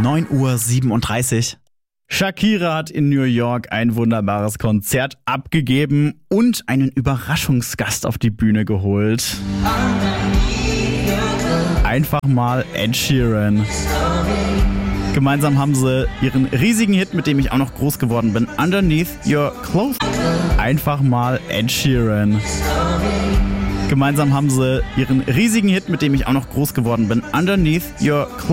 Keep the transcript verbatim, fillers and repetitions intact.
neun Uhr siebenunddreißig. Shakira hat in New York ein wunderbares Konzert abgegeben und einen Überraschungsgast auf die Bühne geholt. Einfach mal Ed Sheeran. Gemeinsam haben sie ihren riesigen Hit, mit dem ich auch noch groß geworden bin, Underneath Your Clothes. Einfach mal Ed Sheeran. Gemeinsam haben sie ihren riesigen Hit, mit dem ich auch noch groß geworden bin, Underneath Your Clothes.